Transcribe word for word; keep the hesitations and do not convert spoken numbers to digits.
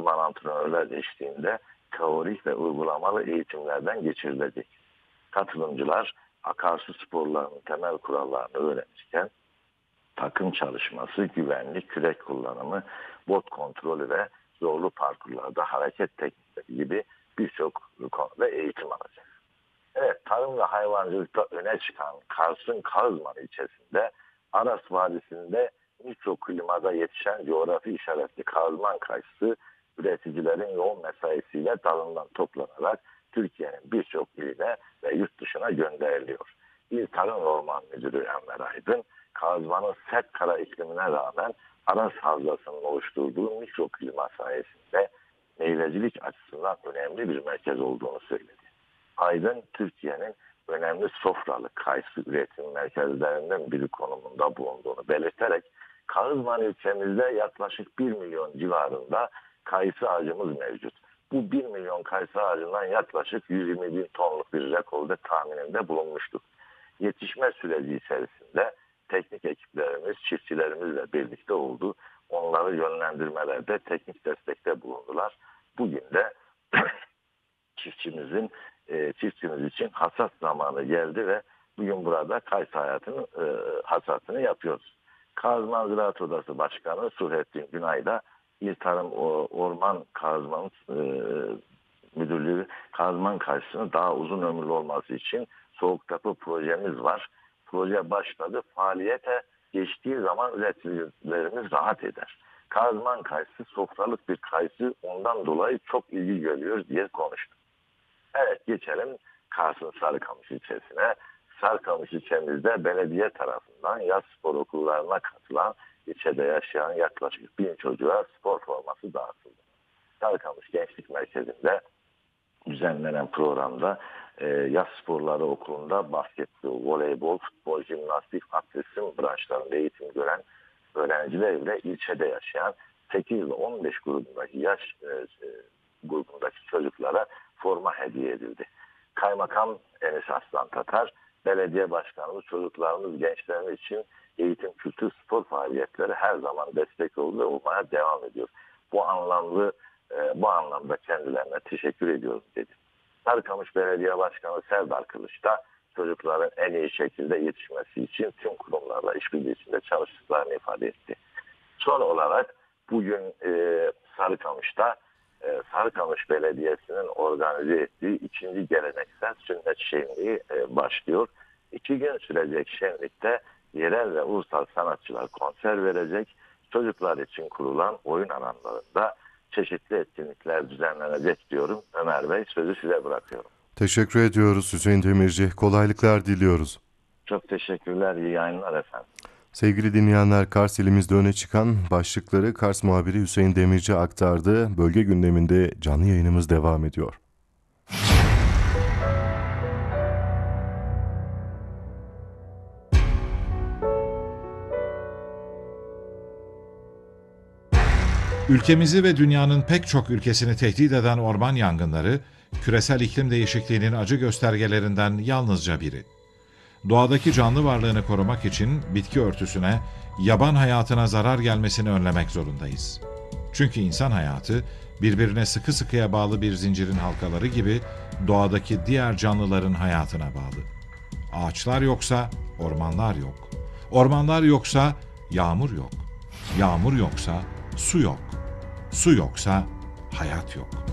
uzman antrenörler eşliğinde teorik ve uygulamalı eğitimlerden geçirilecek. Katılımcılar akarsu sporlarının temel kurallarını öğrenirken takım çalışması, güvenlik, kürek kullanımı, bot kontrolü ve zorlu parkurlarda hareket teknikleri gibi birçok konuda eğitim alacak. Evet, tarım ve hayvancılıkta öne çıkan Kars'ın Kağızman ilçesinde Aras Vadisi'nde mikroklimada yetişen coğrafi işaretli Kağızman kayısı üreticilerin yoğun mesaisiyle dalından toplanarak Türkiye'nin birçok iline ve yurt dışına gönderiliyor. İl Tarım ve Orman Müdürü Enver Aydın, Kağızman'ın sert kara iklimine rağmen Aras Havzası'nın oluşturduğu mikroklima sayesinde meyvecilik açısından önemli bir merkez olduğunu söyledi. Aydın, Türkiye'nin önemli sofralık kayısı üretim merkezlerinden biri konumunda bulunduğunu belirterek, Kağızman ilçemizde yaklaşık bir milyon civarında kayısı ağacımız mevcut. Bu bir milyon kayısı ağacından yaklaşık yüz yirmi bin tonluk bir rekorda tahmininde bulunmuştuk. Yetişme süreci içerisinde teknik ekiplerimiz, çiftçilerimizle birlikte oldu. Onları yönlendirmelerde teknik destekte bulundular. Bugün de çiftçimizin e, çiftçimiz için hasat zamanı geldi ve bugün burada kayısı hayatının e, hasatını yapıyoruz. Kağızman Ziraat Odası Başkanı Surettin Günay'da İl Tarım Orman Kağızman e, Müdürlüğü Kağızman kayısının daha uzun ömürlü olması için soğuk depo projemiz var. Proje başladı. Faaliyete geçtiği zaman üreticilerimiz rahat eder. Kağızman kayısı sofralık bir kayısı, ondan dolayı çok ilgi görüyor diye konuştu. Evet, geçelim Kars'ın Sarıkamış ilçesine. Sarıkamış ilçemizde belediye tarafından yaz spor okullarına katılan ilçede yaşayan yaklaşık bin çocuğa spor forması dağıtıldı. Sarıkamış Gençlik Merkezi'nde düzenlenen programda e, yaz sporları okulunda basketbol, voleybol, futbol, jimnastik, atletizm branşlarında eğitim gören öğrenciler ile ilçede yaşayan sekiz ile on beş grubundaki yaş e, e, grubundaki çocuklara forma hediye edildi. Kaymakam Enis Aslan Tatar, belediye başkanımız çocuklarımız, gençlerimiz için eğitim, kültür, spor faaliyetleri her zaman destek oldu ve olmaya devam ediyor. Bu anlamlı e, bu anlamda kendilerine teşekkür ediyoruz dedi. Sarıkamış Belediye Başkanı Serdar Kılıç da çocukların en iyi şekilde yetişmesi için tüm kurumlarla işbirliği içinde çalıştıklarını ifade etti. Son olarak bugün e, Sarıkamış'ta e, Sarıkamış Belediyesi'nin organize ettiği ikinci geleneksel sünnet şenliği e, başlıyor. İki gün sürecek şenlikte yerel ve ulusal sanatçılar konser verecek. Çocuklar için kurulan oyun alanlarında çeşitli etkinlikler düzenlenecek diyorum. Ömer Bey, sözü size bırakıyorum. Teşekkür ediyoruz Hüseyin Demirci. Kolaylıklar diliyoruz. Çok teşekkürler. İyi yayınlar efendim. Sevgili dinleyenler, Kars ilimizde öne çıkan başlıkları Kars muhabiri Hüseyin Demirci aktardı. Bölge gündeminde canlı yayınımız devam ediyor. Ülkemizi ve dünyanın pek çok ülkesini tehdit eden orman yangınları, küresel iklim değişikliğinin acı göstergelerinden yalnızca biri. Doğadaki canlı varlığını korumak için bitki örtüsüne, yaban hayatına zarar gelmesini önlemek zorundayız. Çünkü insan hayatı, birbirine sıkı sıkıya bağlı bir zincirin halkaları gibi doğadaki diğer canlıların hayatına bağlı. Ağaçlar yoksa ormanlar yok. Ormanlar yoksa yağmur yok. Yağmur yoksa su yok. Su yoksa hayat yok.